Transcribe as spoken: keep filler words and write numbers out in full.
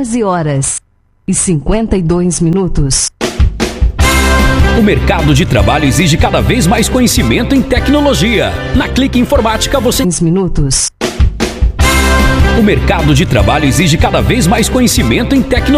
quatorze horas e cinquenta e dois minutos. O mercado de trabalho exige cada vez mais conhecimento em tecnologia. Na Clique Informática você... minutos. O mercado de trabalho exige cada vez mais conhecimento em tecnologia.